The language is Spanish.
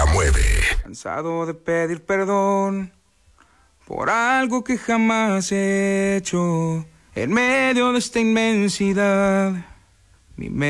la mueve. Cansado de pedir perdón por algo que jamás he hecho. En medio de esta inmensidad, mi mente